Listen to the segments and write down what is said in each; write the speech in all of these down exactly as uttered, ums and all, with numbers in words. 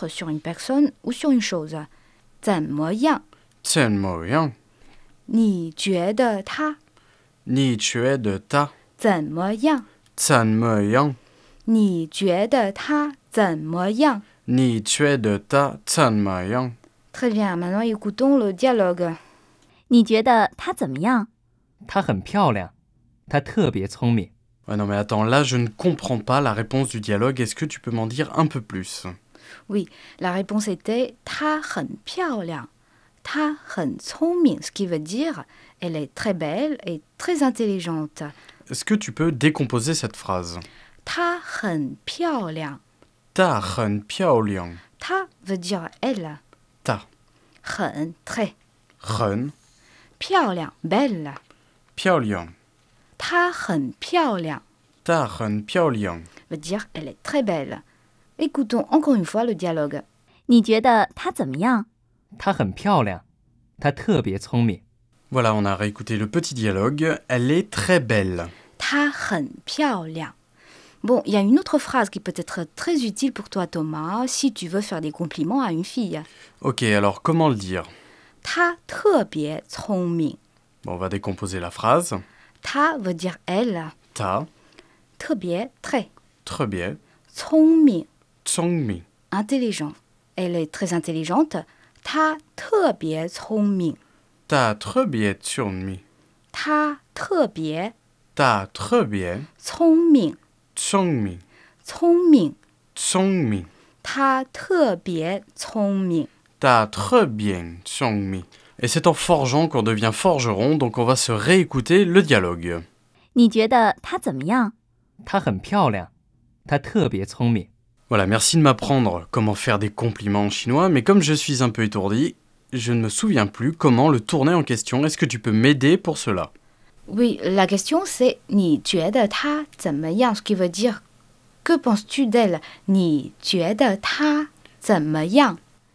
titre sur une personne ou sur une chose. 怎么样? 怎么样? 你觉得他你觉得他怎么样? 怎么样? 你觉得他怎么样? 你觉得他怎么样? Très bien, maintenant écoutons le dialogue. 你觉得她怎么样？ 她很漂亮，她特别聪明。 Ouais, non mais attends, là je ne comprends pas la réponse du dialogue. Est-ce que tu peux m'en dire un peu plus? Oui, la réponse était 她很漂亮,她很聪明, ce qui veut dire elle est très belle et très intelligente. Est-ce que tu peux décomposer cette phrase? 她很漂亮, 她很漂亮. 她 veut dire elle. 她很 très. 很漂亮 belle. 漂亮. 她很漂亮她很漂亮. veut dire elle est très belle. Écoutons encore une fois le dialogue. 你觉得她怎么样？ 她很漂亮，她特别聪明。 Voilà, on a réécouté le petit dialogue. Elle est très belle. 她很漂亮. Bon, il y a une autre phrase qui peut être très utile pour toi, Thomas, si tu veux faire des compliments à une fille. Ok, alors comment le dire? 她特别聪明. Bon, on va décomposer la phrase. 她 veut dire elle. 她特别 très. 特别聪明聪明. intelligent. Elle est très intelligente. 她特别聪明. 她特别聪明. 她特别她特别聪明聪明. 聪明聪明. 她特别聪明. T'as très bien聪明. Et c'est en forgeant qu'on devient forgeron, donc on va se réécouter le dialogue. 你觉得她怎么样？ 她很漂亮，她特别聪明。 Voilà, merci de m'apprendre comment faire des compliments en chinois, mais comme je suis un peu étourdi, je ne me souviens plus comment le tourner en question. Est-ce que tu peux m'aider pour cela? Oui, la question c'est 你觉得她怎么样? Ce qui veut dire que penses-tu d'elle? 你觉得她怎么样?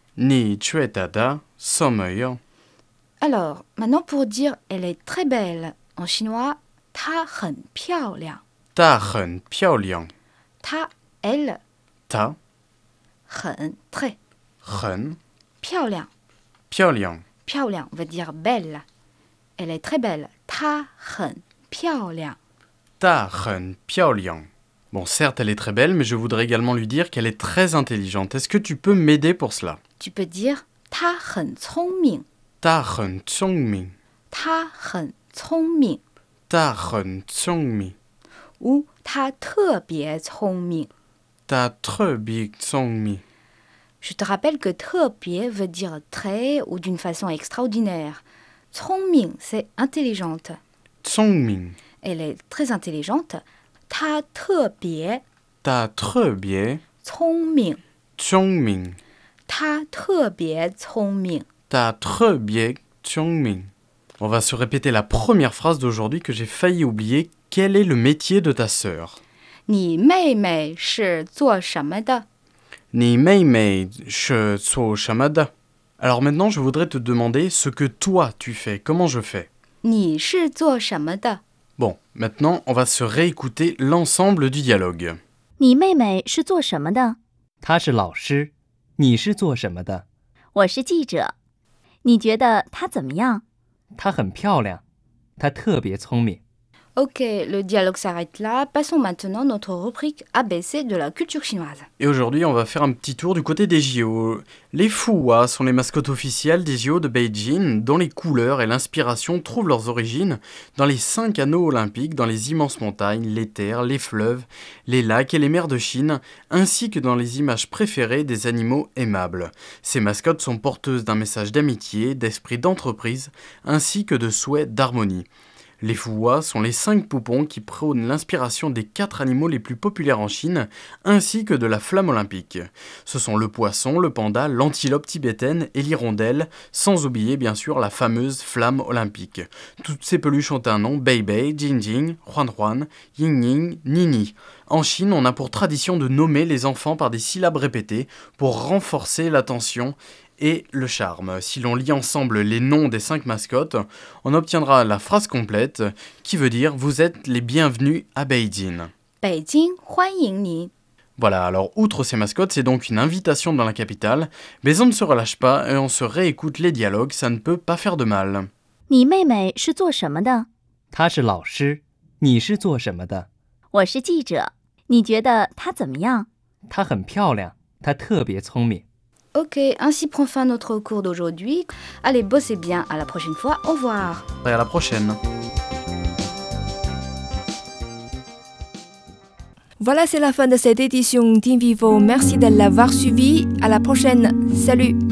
Ni tu tada sommeil. Alors, maintenant pour dire elle est très belle, en chinois, 她很漂亮. Ta很漂亮. 她 elle 她很 très 很漂亮. 漂亮. 漂亮 veut dire belle. Elle est très belle. 她很漂亮. Ta很漂亮. Bon, certes, elle est très belle, mais je voudrais également lui dire qu'elle est très intelligente. Est-ce que tu peux m'aider pour cela? Tu peux dire 她很聪明. Ta很聪明. 她很聪明. Ta很聪明. ou 她特别聪明. Ta très bien聪明. Je te rappelle que 特别 veut dire très ou d'une façon extraordinaire. 聪明 c'est intelligente. 聪明. Elle est très intelligente. 她特别 Ta très bien 聪明. 聪明. 她特别聪明. Ta très bien聪明. On va se répéter la première phrase d'aujourd'hui que j'ai failli oublier. Quel est le métier de ta sœur? 你妹妹是做什么的? Ni mei mei she so shamada. Alors maintenant, je voudrais te demander ce que toi tu fais. Comment je fais? 你是做什么的? Bon, maintenant, on va se réécouter l'ensemble du dialogue. 你妹妹是做什么的？ 她是老师，你是做什么的？ 我是记者。你觉得她怎么样？ 她很漂亮，她特别聪明。 Ok, le dialogue s'arrête là. Passons maintenant à notre rubrique A B C de la culture chinoise. Et aujourd'hui, on va faire un petit tour du côté des J O. Les Fuhua sont les mascottes officielles des J O de Beijing, dont les couleurs et l'inspiration trouvent leurs origines dans les cinq anneaux olympiques, dans les immenses montagnes, les terres, les fleuves, les lacs et les mers de Chine, ainsi que dans les images préférées des animaux aimables. Ces mascottes sont porteuses d'un message d'amitié, d'esprit d'entreprise, ainsi que de souhait d'harmonie. Les Fuhua sont les cinq poupons qui prônent l'inspiration des quatre animaux les plus populaires en Chine, ainsi que de la flamme olympique. Ce sont le poisson, le panda, l'antilope tibétaine et l'hirondelle, sans oublier bien sûr la fameuse flamme olympique. Toutes ces peluches ont un nom: Bei Bei, Jing Jing, Huan Huan, Ying Ying, Nini. En Chine, on a pour tradition de nommer les enfants par des syllabes répétées pour renforcer l'attention et le charme. Si l'on lit ensemble les noms des cinq mascottes, on obtiendra la phrase complète qui veut dire « Vous êtes les bienvenus à Beijing ». Beijing, 欢迎你. Voilà, alors outre ces mascottes, c'est donc une invitation dans la capitale, mais on ne se relâche pas et on se réécoute les dialogues, ça ne peut pas faire de mal. 你妹妹是做什么的？ 她是老师，你是做什么的？ 我是记者。你觉得她怎么样？ 她很漂亮，她特别聪明。 Ok, ainsi prend fin notre cours d'aujourd'hui. Allez, bossez bien, à la prochaine fois, au revoir. Et à la prochaine. Voilà, c'est la fin de cette édition d'Invivo. Merci de l'avoir suivi. À la prochaine. Salut!